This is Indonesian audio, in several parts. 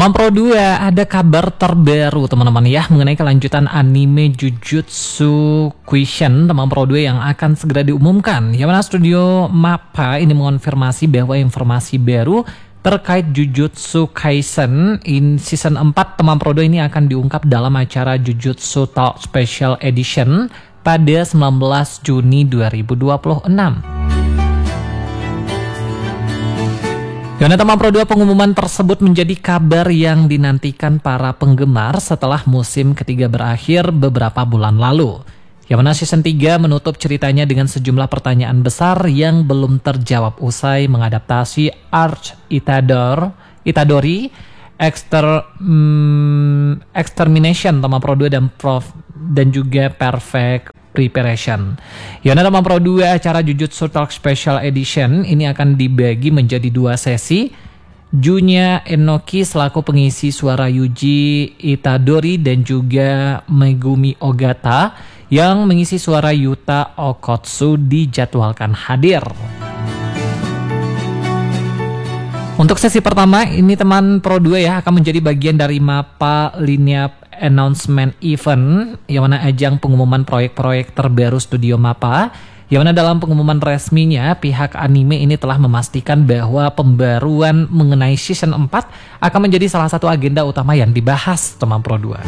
Teman Pro 2, ada kabar terbaru teman-teman ya mengenai kelanjutan anime Jujutsu Kaisen Teman Pro 2 yang akan segera diumumkan. Yang mana studio MAPPA ini mengonfirmasi bahwa informasi baru terkait Jujutsu Kaisen in season 4 Teman Pro 2 ini akan diungkap dalam acara Jujutsu Talk Special Edition pada 19 Juni 2026. Yona Teman Pro 2, pengumuman tersebut menjadi kabar yang dinantikan para penggemar setelah musim ketiga berakhir beberapa bulan lalu. Yang mana season 3 menutup ceritanya dengan sejumlah pertanyaan besar yang belum terjawab usai mengadaptasi Arch Itadori, Extermination Teman Pro 2 dan juga Perfect Preparation. Yona Teman Pro 2, acara Jujutsu Talk Special Edition ini akan dibagi menjadi 2 sesi. Junya Enoki selaku pengisi suara Yuji Itadori dan juga Megumi Ogata yang mengisi suara Yuta Okotsu dijadwalkan hadir. Untuk sesi pertama ini Teman Pro 2 ya akan menjadi bagian dari MAPPA Lineup Announcement Event, yang mana ajang pengumuman proyek-proyek terbaru studio MAPPA, yang mana dalam pengumuman resminya pihak anime ini telah memastikan bahwa pembaruan mengenai season 4 akan menjadi salah satu agenda utama yang dibahas Teman Pro 2.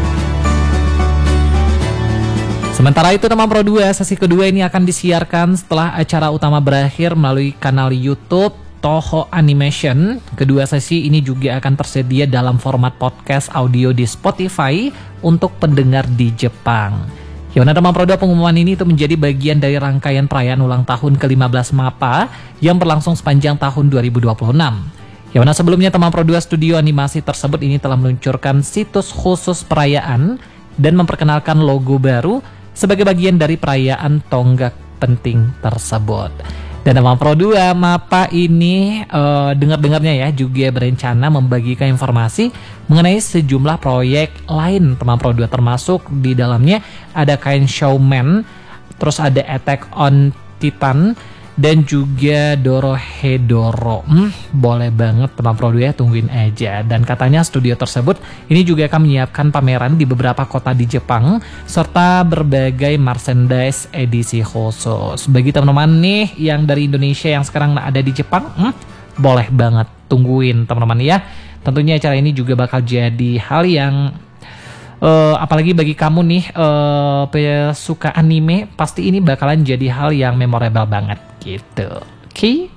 Sementara itu Teman Pro 2, sesi kedua ini akan disiarkan setelah acara utama berakhir melalui kanal YouTube Toho Animation. Kedua sesi ini juga akan tersedia dalam format podcast audio di Spotify untuk pendengar di Jepang. Yona Teman Pro 2, pengumuman ini itu menjadi bagian dari rangkaian perayaan ulang tahun ke-15 MAPPA yang berlangsung sepanjang tahun 2026. Yona sebelumnya Teman Pro 2 studio animasi tersebut ini telah meluncurkan situs khusus perayaan dan memperkenalkan logo baru sebagai bagian dari perayaan tonggak penting tersebut. Dan Teman Pro 2, MAPPA ini dengar-dengarnya ya juga berencana membagikan informasi mengenai sejumlah proyek lain Teman Pro 2, termasuk di dalamnya ada Kain Showman, terus ada Attack on Titan, dan juga Dorohedoro. Boleh banget Teman Pro 2 ya, tungguin aja. Dan katanya studio tersebut ini juga akan menyiapkan pameran di beberapa kota di Jepang serta berbagai merchandise edisi khusus. Bagi teman-teman nih yang dari Indonesia yang sekarang ada di Jepang, boleh banget tungguin teman-teman ya. Tentunya acara ini juga bakal jadi hal yang apalagi bagi kamu nih suka anime, pasti ini bakalan jadi hal yang memorable banget gitu. Oke?